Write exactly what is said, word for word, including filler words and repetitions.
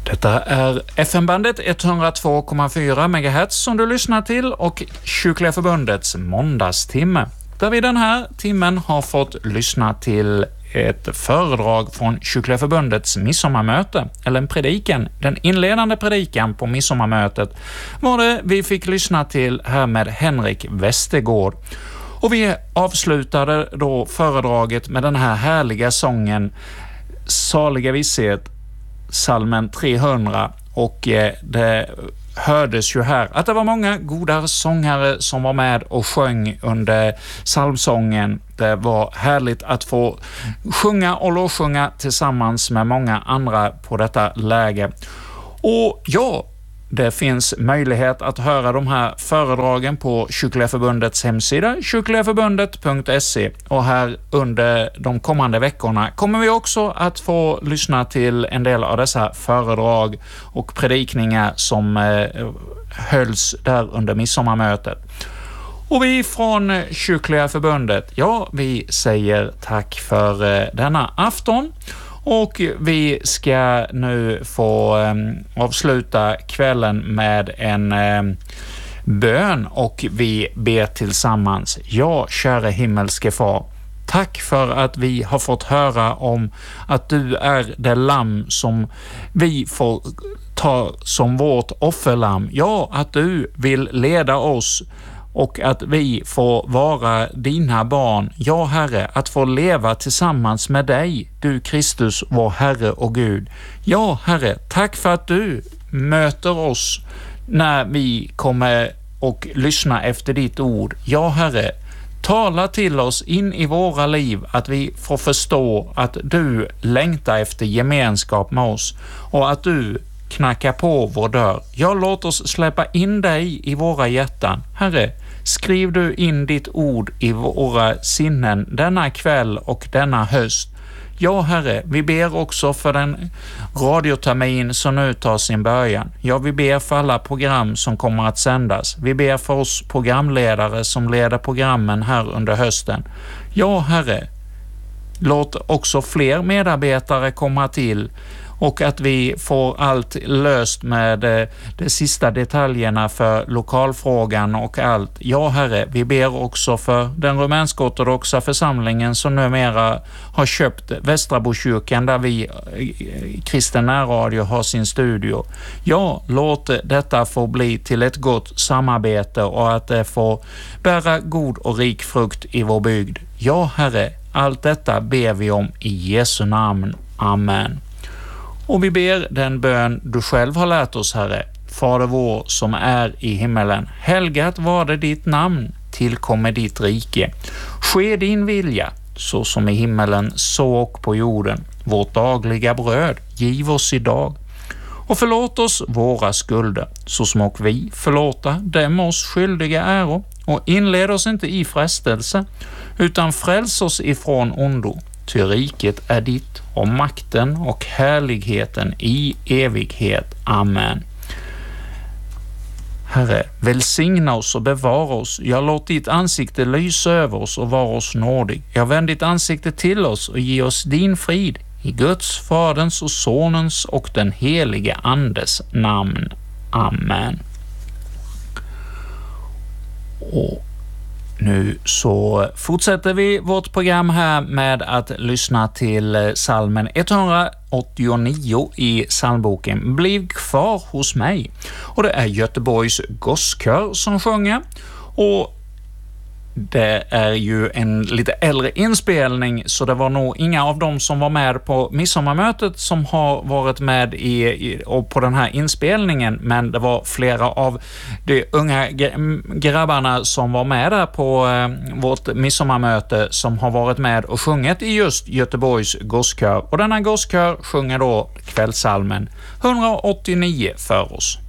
Detta är F M-bandet etthundratvå komma fyra megahertz som du lyssnar till och Kyrkliga förbundets måndagstimme, där vi den här timmen har fått lyssna till ett föredrag från Kyrkliga förbundets midsommarmöte, eller en predikan, den inledande predikan på midsommarmötet var det vi fick lyssna till här med Henrik Westergård. Och vi avslutade då föredraget med den här härliga sången Saliga visshet, psalmen trehundra, och eh, det hördes ju här att det var många goda sångare som var med och sjöng under psalmsången. Det var härligt att få sjunga och lovsjunga tillsammans med många andra på detta läge. Och ja, det finns möjlighet att höra de här föredragen på Kyrkliga förbundets hemsida kyrkligaförbundet punkt se, och här under de kommande veckorna kommer vi också att få lyssna till en del av dessa föredrag och predikningar som eh, hölls där under midsommarmötet. Och vi från Kyrkliga förbundet, ja, vi säger tack för eh, denna afton. Och vi ska nu få eh, avsluta kvällen med en eh, bön, och vi ber tillsammans. Ja, kära himmelske far, tack för att vi har fått höra om att du är det lamm som vi får ta som vårt offerlamm. Ja, att du vill leda oss och att vi får vara dina barn. Ja, Herre, att få leva tillsammans med dig, du Kristus, vår Herre och Gud. Ja, Herre, tack för att du möter oss när vi kommer och lyssnar efter ditt ord. Ja, Herre, tala till oss in i våra liv, att vi får förstå att du längtar efter gemenskap med oss och att du knackar på vår dörr. Ja, låt oss släppa in dig i våra hjärtan. Herre, skriv du in ditt ord i våra sinnen denna kväll och denna höst. Ja, Herre, vi ber också för den radiotermin som nu tar sin början. Ja, vi ber för alla program som kommer att sändas. Vi ber för oss programledare som leder programmen här under hösten. Ja, Herre, låt också fler medarbetare komma till, och att vi får allt löst med de sista detaljerna för lokalfrågan och allt. Ja, Herre, vi ber också för den rumänsk-ortodoxa församlingen som numera har köpt Västrabokyrkan, där vi Kristen närradio har sin studio. Ja, låt detta få bli till ett gott samarbete och att det får bära god och rik frukt i vår bygd. Ja, Herre, allt detta ber vi om i Jesu namn. Amen. Och vi ber den bön du själv har lärt oss, Herre. Fader vår som är i himmelen, helgat var det ditt namn, tillkommer ditt rike. Ske din vilja, så som i himmelen, så och på jorden. Vårt dagliga bröd, giv oss idag. Och förlåt oss våra skulder, så som och vi förlåta dem oss skyldiga äro. Och inled oss inte i frestelse, utan fräls oss ifrån ondo. Ty riket är ditt, och makten och härligheten i evighet. Amen. Herre, välsigna oss och bevara oss. Jag låt ditt ansikte lysa över oss och vara oss nådig. Jag vänd ditt ansikte till oss och ge oss din frid. I Guds, Faderns och Sonens och den helige Andes namn. Amen. Och nu så fortsätter vi vårt program här med att lyssna till psalmen etthundraåttionio i psalmboken Bliv kvar hos mig. Och det är Göteborgs Gosskör som sjunger, och det är ju en lite äldre inspelning, så det var nog inga av dem som var med på midsommarmötet som har varit med i, i, och på den här inspelningen, men det var flera av de unga grabbarna som var med där på eh, vårt midsommarmöte som har varit med och sjungit i just Göteborgs Gosskör. Och denna Gosskör sjunger då kvällsalmen etthundraåttionio för oss.